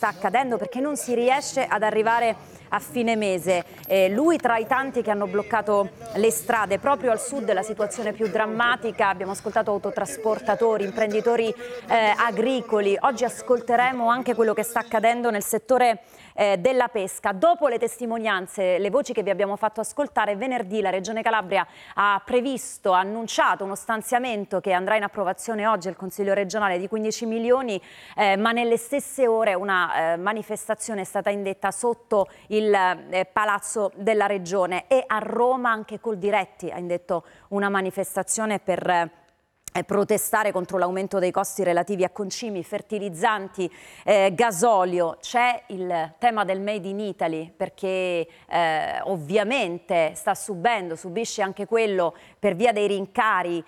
sta accadendo, perché non si riesce ad arrivare a fine mese. Lui tra i tanti che hanno bloccato le strade. Proprio al sud la situazione più drammatica, abbiamo ascoltato autotrasportatori, imprenditori agricoli. Oggi ascolteremo anche quello che sta accadendo nel settore della pesca. Dopo le testimonianze, le voci che vi abbiamo fatto ascoltare, venerdì la Regione Calabria ha annunciato uno stanziamento che andrà in approvazione oggi al Consiglio regionale di 15 milioni, ma nelle stesse ore una manifestazione è stata indetta sotto il Palazzo della Regione, e a Roma anche Coldiretti ha indetto una manifestazione per protestare contro l'aumento dei costi relativi a concimi, fertilizzanti, gasolio. C'è il tema del Made in Italy, perché ovviamente subisce anche quello per via dei rincari,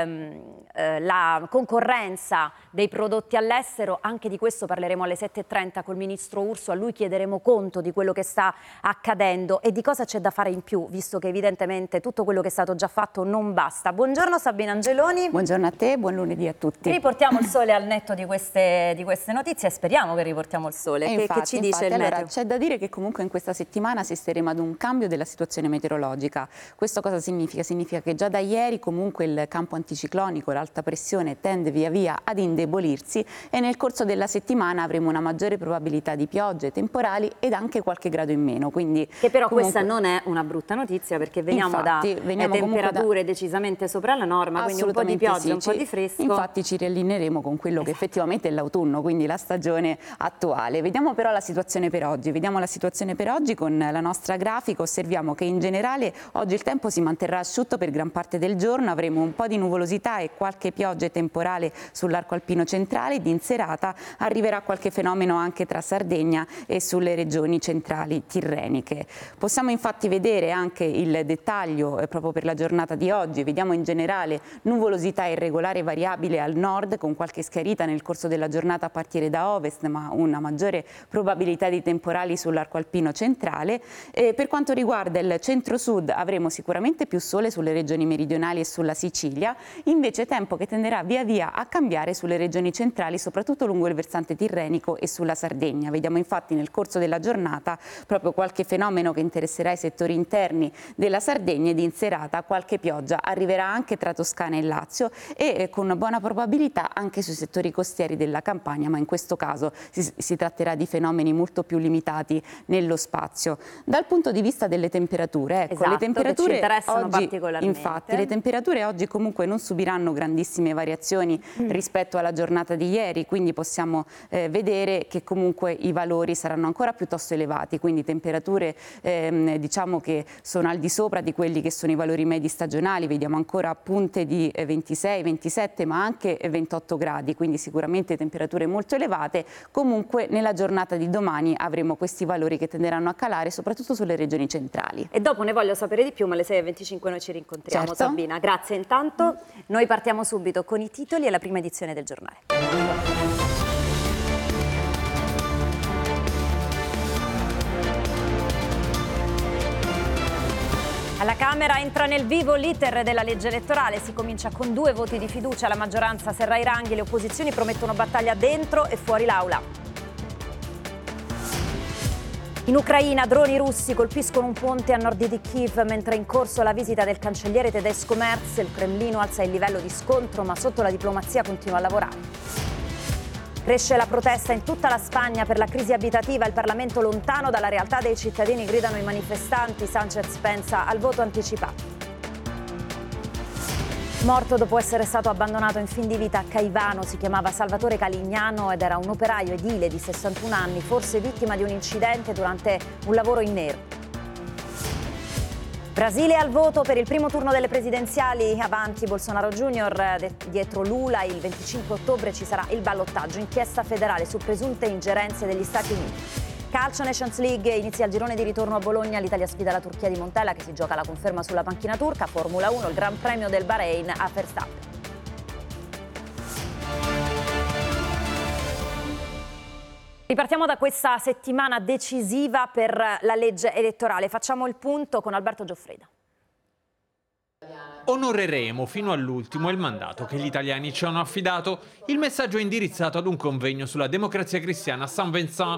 la concorrenza dei prodotti all'estero. Anche di questo parleremo alle 7:30 col ministro Urso. A lui chiederemo conto di quello che sta accadendo e di cosa c'è da fare in più, visto che evidentemente tutto quello che è stato già fatto non basta. Buongiorno Sabina Angeloni. Buongiorno a te, buon lunedì a tutti. Riportiamo il sole al netto di queste notizie e speriamo che riportiamo il sole. Che ci dice il meteo? C'è da dire che comunque in questa settimana assisteremo ad un cambio della situazione meteorologica. Questo cosa significa? Significa che già da ieri comunque il campo anticiclonico, l'alta pressione, tende via via ad indebolirsi e nel corso della settimana avremo una maggiore probabilità di piogge, temporali ed anche qualche grado in meno. Quindi, che però questa non è una brutta notizia, perché veniamo da temperature decisamente sopra la norma, quindi un po' di pioggia, sì, un po' di fresco. Infatti ci riallineeremo con quello che effettivamente è l'autunno, quindi la stagione attuale. Vediamo però la situazione per oggi. Vediamo la situazione per oggi con la nostra grafica. Osserviamo che in generale oggi il tempo si manterrà asciutto per gran parte del giorno. Avremo un po' di nuvolosità e qualche pioggia temporale sull'arco alpino centrale. In serata arriverà qualche fenomeno anche tra Sardegna e sulle regioni centrali tirreniche. Possiamo infatti vedere anche il dettaglio proprio per la giornata di oggi. Vediamo in generale nuvolosità irregolare e variabile al nord, con qualche schiarita nel corso della giornata a partire da ovest, ma una maggiore probabilità di temporali sull'arco alpino centrale. Per quanto riguarda il centro-sud avremo sicuramente più sole sulle regioni meridionali e sulla Sicilia, invece tempo che tenderà via via a cambiare sulle regioni centrali, soprattutto lungo il versante tirrenico e sulla Sardegna. Vediamo infatti nel corso della giornata proprio qualche fenomeno che interesserà i settori interni della Sardegna, ed in serata qualche pioggia arriverà anche tra Toscana e Lazio e con buona probabilità anche sui settori costieri della Campania, ma in questo caso si tratterà di fenomeni molto più limitati nello spazio. Dal punto di vista delle temperature, le temperature che ci interessano particolarmente. Infatti le temperature oggi comunque non subiranno grandissime variazioni rispetto alla giornata di ieri, quindi possiamo vedere che comunque i valori saranno ancora piuttosto elevati, quindi temperature diciamo che sono al di sopra di quelli che sono i valori medi stagionali. Vediamo ancora punte di 26, 27 ma anche 28 gradi, quindi sicuramente temperature molto elevate. Comunque nella giornata di domani avremo questi valori che tenderanno a calare soprattutto sulle regioni centrali. E dopo ne voglio sapere di più, ma alle 6:25 noi ci rincontriamo. Certo. Sabina, grazie. Intanto noi partiamo subito con i titoli e la prima edizione del giornale. Alla Camera entra nel vivo l'iter della legge elettorale, si comincia con 2 voti di fiducia, la maggioranza serra i ranghi, le opposizioni promettono battaglia dentro e fuori l'aula. In Ucraina droni russi colpiscono un ponte a nord di Kiev mentre è in corso la visita del cancelliere tedesco Merz. Il Cremlino alza il livello di scontro, ma sotto la diplomazia continua a lavorare. Cresce la protesta in tutta la Spagna per la crisi abitativa, il Parlamento lontano dalla realtà dei cittadini, gridano i manifestanti. Sánchez pensa al voto anticipato. Morto dopo essere stato abbandonato in fin di vita a Caivano, si chiamava Salvatore Calignano ed era un operaio edile di 61 anni, forse vittima di un incidente durante un lavoro in nero. Brasile al voto per il primo turno delle presidenziali, avanti Bolsonaro Junior, dietro Lula. Il 25 ottobre ci sarà il ballottaggio, inchiesta federale su presunte ingerenze degli Stati Uniti. Calcio Nations League, inizia il girone di ritorno a Bologna, l'Italia sfida la Turchia di Montella che si gioca la conferma sulla panchina turca. Formula 1, il Gran Premio del Bahrain a Verstappen. Ripartiamo da questa settimana decisiva per la legge elettorale. Facciamo il punto con Alberto Gioffreda. Onoreremo fino all'ultimo il mandato che gli italiani ci hanno affidato. Il messaggio è indirizzato ad un convegno sulla democrazia cristiana a Saint Vincent.